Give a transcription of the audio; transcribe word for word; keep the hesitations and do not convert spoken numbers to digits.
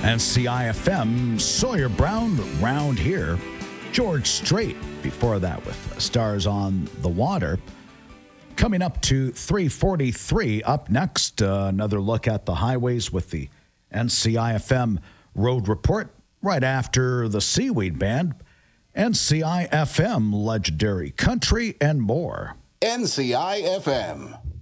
N C I F M, Sawyer Brown, Round Here. George Strait, before that with Stars on the Water. Coming up to three forty-three. Up next, uh, another look at the highways with the N C I F M Road Report. Right after the Seaweed Band, N C I F M, Legendary Country, and more. N C I F M.